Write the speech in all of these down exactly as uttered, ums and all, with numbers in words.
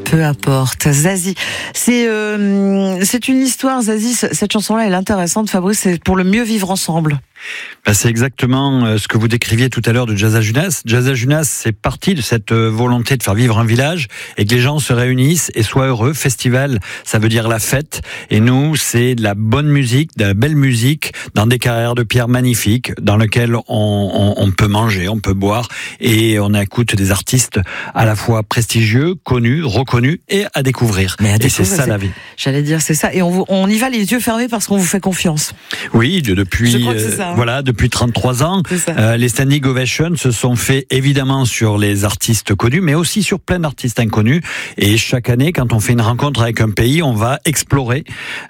peu importe. Zazie, c'est euh, c'est une histoire, Zazie, cette chanson-là, elle est intéressante, Fabrice, c'est pour le mieux vivre ensemble. Ben c'est exactement ce que vous décriviez tout à l'heure de Jazz à Junas. Jazz à Junas, c'est parti de cette volonté de faire vivre un village et que les gens se réunissent et soient heureux. Festival, ça veut dire la fête. Et nous, c'est de la bonne musique, de la belle musique, dans des carrières de pierre magnifiques, dans lesquelles on, on, on peut manger, on peut boire, et on écoute des artistes à la fois prestigieux, connus, reconnus et à découvrir. Mais à et découvrir, c'est ça c'est, la vie. J'allais dire, c'est ça. Et on, vous, on y va les yeux fermés parce qu'on vous fait confiance. Oui, depuis... Je crois que c'est ça. Voilà, depuis trente-trois ans, euh, les standing ovations se sont faits évidemment sur les artistes connus, mais aussi sur plein d'artistes inconnus. Et chaque année, quand on fait une rencontre avec un pays, on va explorer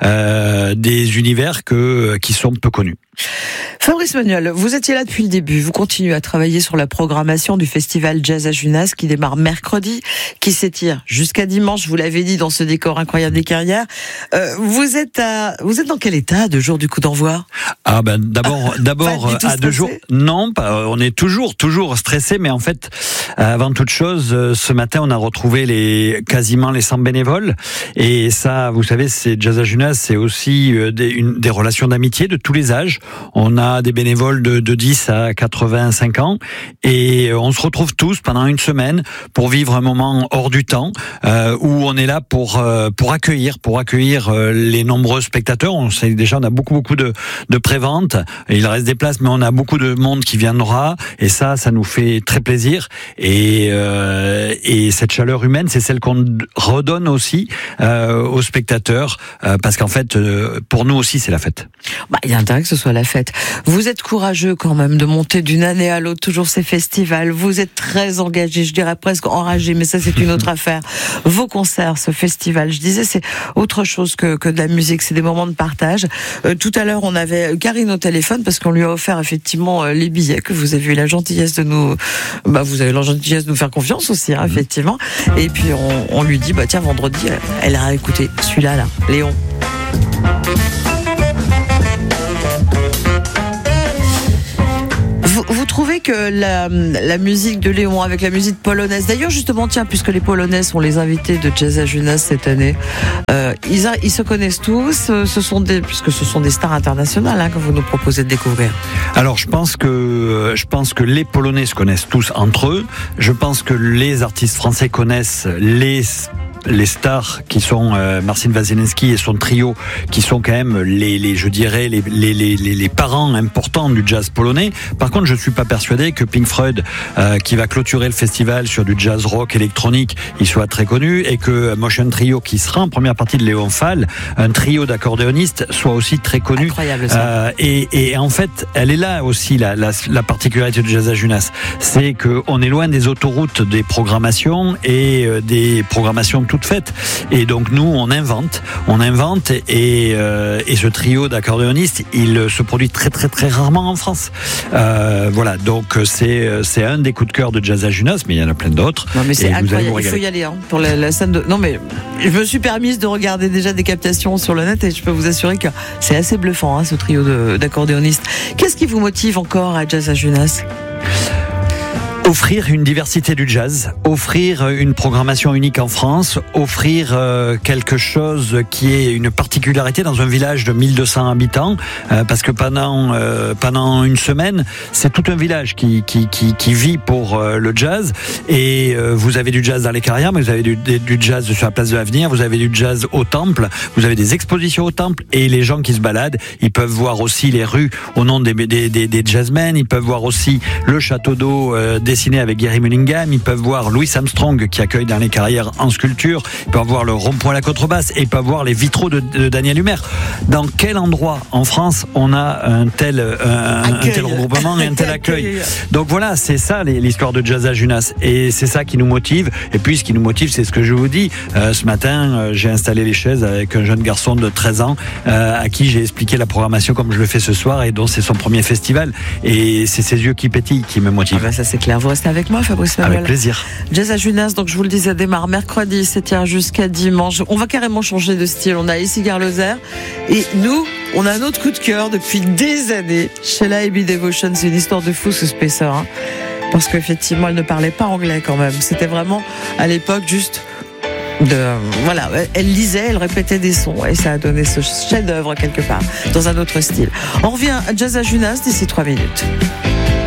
euh, des univers que, qui sont peu connus. Fabrice Manuel, vous étiez là depuis le début. Vous continuez à travailler sur la programmation du festival Jazz à Junas qui démarre mercredi, qui s'étire jusqu'à dimanche. Vous l'avez dit, dans ce décor incroyable des carrières. Euh, vous êtes à, vous êtes dans quel état de jour du coup d'envoi? Ah ben d'abord, d'abord à deux jours. Non, pas, on est toujours, toujours stressé, mais en fait, avant toute chose, ce matin, on a retrouvé les quasiment les cent bénévoles. Et ça, vous savez, c'est Jazz à Junas, c'est aussi des, une, des relations d'amitié de tous les âges. On a des bénévoles de, de dix à quatre-vingt-cinq ans et on se retrouve tous pendant une semaine pour vivre un moment hors du temps euh, où on est là pour euh, pour accueillir pour accueillir euh, les nombreux spectateurs. On sait déjà, on a beaucoup beaucoup de de préventes. Il reste des places, mais on a beaucoup de monde qui viendra et ça, ça nous fait très plaisir. Et euh, et cette chaleur humaine, c'est celle qu'on redonne aussi euh, aux spectateurs euh, parce qu'en fait, euh, pour nous aussi, c'est la fête. Bah, il y a intérêt que ce soit la fête. Vous êtes courageux quand même de monter d'une année à l'autre toujours ces festivals. Vous êtes très engagé, je dirais presque enragé, mais ça c'est une autre affaire. Vos concerts, ce festival, je disais, c'est autre chose que, que de la musique, c'est des moments de partage. Euh, tout à l'heure, on avait Karine au téléphone parce qu'on lui a offert effectivement euh, les billets, que vous avez eu la gentillesse de nous, bah vous avez la gentillesse de nous faire confiance aussi, hein, effectivement. Et puis on, on lui dit, bah tiens, vendredi, elle a écouté celui-là, là, Léon. Vous, vous trouvez que la, la musique de Léon avec la musique polonaise, d'ailleurs justement, tiens, puisque les Polonaises sont les invités de Jazz à Junas cette année, euh, ils, a, ils se connaissent tous, ce sont des, puisque ce sont des stars internationales hein, que vous nous proposez de découvrir. Alors je pense que je pense que les Polonais se connaissent tous entre eux. Je pense que les artistes français connaissent les les stars qui sont euh, Marcin Wasilewski et son trio, qui sont quand même les, les je dirais les, les les les parents importants du jazz polonais. Par contre, je suis pas persuadé que Pink Floyd, euh, qui va clôturer le festival sur du jazz rock électronique, il soit très connu, et que Motion Trio, qui sera en première partie de Léon Fall, un trio d'accordéonistes, soit aussi très connu. Incroyable ça. Euh, et, et en fait, elle est là aussi la, la, la particularité du Jazz à Junas, c'est que on est loin des autoroutes des programmations et euh, des programmations toutes faites. Et donc nous, on invente, on invente, et, euh, et ce trio d'accordéonistes, il se produit très très très rarement en France. Euh, voilà, donc c'est c'est un des coups de cœur de Jazz à Junas, mais il y en a plein d'autres. Non mais c'est incroyable, il faut y aller hein, pour la, la scène de. Non mais je me suis permise de regarder déjà des captations sur le net et je peux vous assurer que c'est assez bluffant hein, ce trio de, d'accordéonistes. Qu'est-ce qui vous motive encore à Jazz à Junas ? Offrir une diversité du jazz, offrir une programmation unique en France, offrir euh, quelque chose qui est une particularité dans un village de mille deux cents habitants, euh, parce que pendant euh, pendant une semaine, c'est tout un village qui qui qui, qui vit pour euh, le jazz. Et euh, vous avez du jazz dans les carrières, mais vous avez du, du jazz sur la place de l'Avenir, vous avez du jazz au Temple, vous avez des expositions au Temple, et les gens qui se baladent, ils peuvent voir aussi les rues au nom des des des, des jazzmen, ils peuvent voir aussi le château d'eau euh, des dessiné avec Gary Mullingham, ils peuvent voir Louis Armstrong qui accueille dans les carrières en sculpture, ils peuvent voir le rond-point à la contrebasse et ils peuvent voir les vitraux de, de Daniel Humer. Dans quel endroit en France on a un tel, un, un tel regroupement et un tel accueil? Donc voilà, c'est ça l'histoire de Jazz à Junas, et c'est ça qui nous motive. Et puis ce qui nous motive, c'est ce que je vous dis. Euh, ce matin, euh, j'ai installé les chaises avec un jeune garçon de treize ans euh, à qui j'ai expliqué la programmation comme je le fais ce soir, et dont c'est son premier festival, et c'est ses yeux qui pétillent qui me motivent. Ah bah ça c'est clair. Vous restez avec moi, Fabrice Manuel. Avec plaisir. Jazz à Junas, donc je vous le disais, démarre mercredi, c'est tient jusqu'à dimanche. On va carrément changer de style. On a ici Garloser, et nous, on a un autre coup de cœur depuis des années. Sheila et B Devotion, c'est une histoire de fou ce Spacer, hein, parce qu'effectivement, elle ne parlait pas anglais quand même. C'était vraiment à l'époque juste de, voilà, elle lisait, elle répétait des sons et ça a donné ce chef-d'œuvre quelque part dans un autre style. On revient à Jazz à Junas d'ici trois minutes.